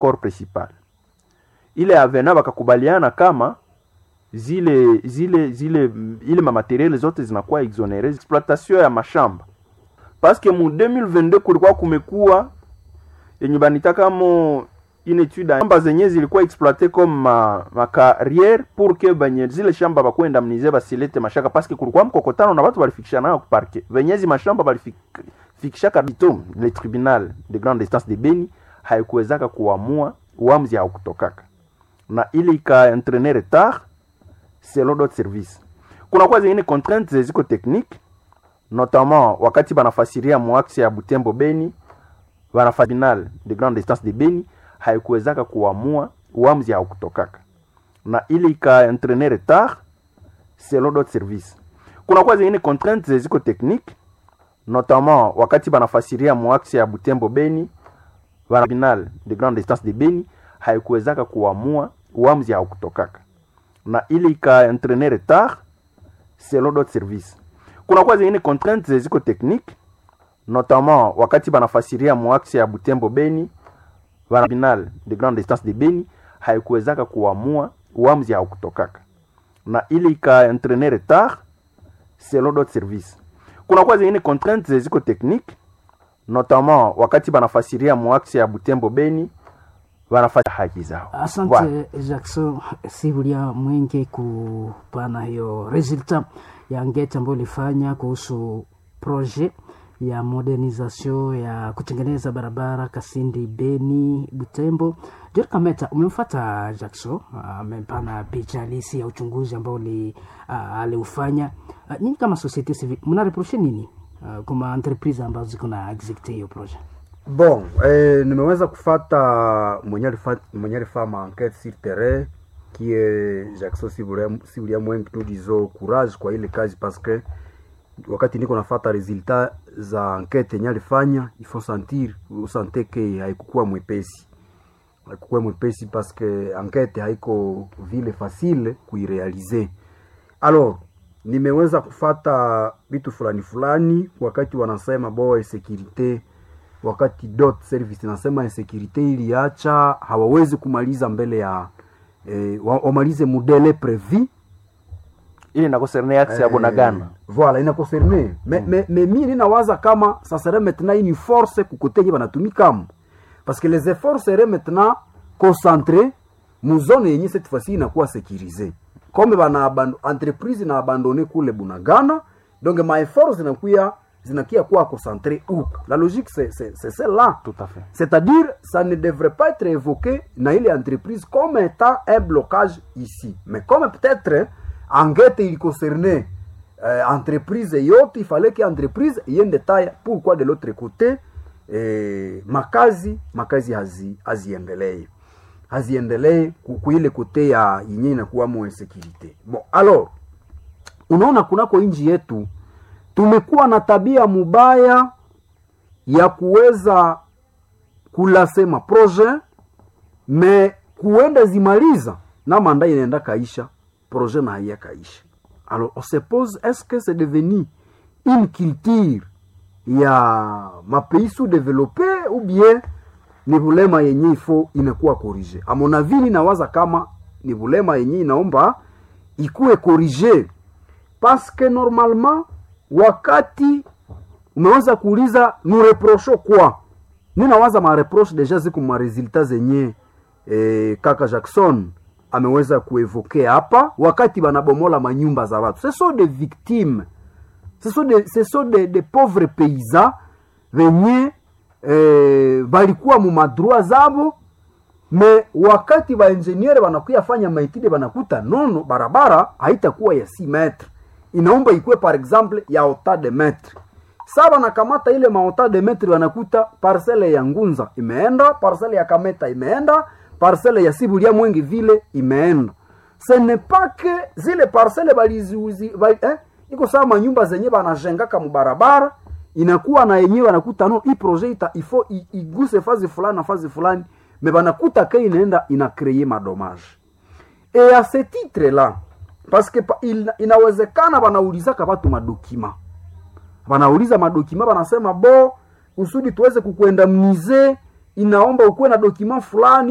corps principal. Ile avena bakakubaliana kama ile mamateriel zote zinakuwa exonérées exploitation ya mashamba. Parce que mu 2022 kulikuwa kumekuwa yenye banitaka mo une étude shamba zenye zilikuwa exploité comme ma carrière pour que banye zile shamba bakwenda mnize basilete mashaka, parce que kulikuwa mkokotano na watu walifikishana na kuparke venyezi mashamba balifikishaka bitom le tribunal de grande instance de Beni haikuwezaka kuamua uamuzi au kutokaka na ili ka entraîner retard selon d'autres services. Kuna kwa zingine contraintes ziko technique, notamment wakati banafasiria muaxe ya Butembo Beni tribunal de grande instance de Beni haikuwezaka kuamua uamuzi au kutokaka na ili ka entraîner retard selon d'autres services. Kuna kwa zingine contraintes ziko technique, notamment wakati banafasiria muaxe ya Butembo Beni tribunal de grande instance de Beni haikuwezaka kuamua uamuzi au kutokaka na ili ka entraîner retard selon d'autres services. Kuna kwa zingine contraintes ziko technique, notamment wakati banafasiria muaxe ya Butembo Beni tribunal de grande instance de Beni haikuwezaka kuamua uamuzi au kutokaka na ili ka entraîner retard selon d'autres services. Kuna kwa zingine contraintes ziko technique, notamment wakati banafasiria muaxe ya Butembo Beni wanafanya haki zao. Asante Jackson Sibulia Mwenge kupana hiyo resulta ya ngeta ambayo ilifanya kuhusu projet ya modernisation ya kutengeneza barabara Kasindi Beni Butembo. Jori Kameta, umemfuata Jackson, amepana picha halisi ya uchunguzi ambao aliufanya. Nyinyi kama société civile mna reproche nini kama entreprise ambazo ziko na execute hiyo projet? Bon, nimeweza kufata mwenye alifanya enquête sur terrain qui est Jackson Sibulia Mwenge, nous disons courage kwa ile kazi, parce que wakati niko nafata resultat za enquête yenye alifanya il faut sentir que haikuwa mwepesi parce que enquête haiko vile facile kuirealiser. Alors nimeweza kufata vitu fulani wakati wanasema boy sécurité, wakati dot service nasema insécurité iliacha hawawezi kumaliza mbele ya wamalize modele prévu. Ili na concerne axe ya Bunagana. Voilà, ina concerne. Mais mimi ninawaza kama ça serait maintenant une force kukotenye banatumika. Parce que les efforts seraient maintenant concentrés mu zone yenye cette fois-ci inakuwa sécurisée. Comme entreprise na abandonné kule Bunagana, donc ma efforts zinakia kuwa concentré où? La logique c'est celle-là. Tout à fait. C'est-à-dire ça ne devrait pas être évoqué dans les entreprises comme étant un blocage ici. Mais comme peut-être enquête il concernait entreprise yote, il fallait que entreprise y ait un détail. Pourquoi de l'autre côté makazi haziendelee kuile kote ya yenye inakuwa mo insécurité. Bon, alors unaona kunako inji yetu tumekuwa na tabia mubaya ya kuweza kulasema projet me kuenda zimaliza na manda inaenda kaisha projet na haya kaisha. Alors on se pose, est-ce que c'est devenu une culture ya ma pays sous-développés ou bien ni bulema yenye ifo inakuwa corriger? A mon avis ninawaza kama ni bulema yenye inaomba ikuwe corriger, parce que normalement wakati umeweza kuuliza nous reprochons quoi, ninawaza ma reproche deja ziko ma resultats zenye kaka Jackson ameweza kuevoke hapa. Wakati banabomola manyumba za watu, ce sont des victimes, ce sont des pauvres paysans venye balikuwa mu madroit zabo, me wakati ba engineer banakuya fanya maitide banakuta nono barabara haitakuwa ya 6 metres, inaomba ikuwe par exemple ya hauteur de metre. Saba na kamata ile hauteur de metre banakuta parcelle ya Ngunza imeenda, parcelle ya Kameta imeenda, parcelle ya Sibulia Mwenge vile imeenda. Ce n'est pas que zile parcelle baliziuzi iko sawa manyumba zenye banajengaka mu barabara inakuwa na yenyewe wanakuta no hii projet ifo iguse fazi fulani na fazi fulani, mais banakuta ke inaenda ina créer madommage. Et à ce titre là, parce que inawezekana banauliza kabatu madokima, banauliza madokima, banasema bo usudi tuweze kukuenda mnize inaomba ukuwe na dokima fulani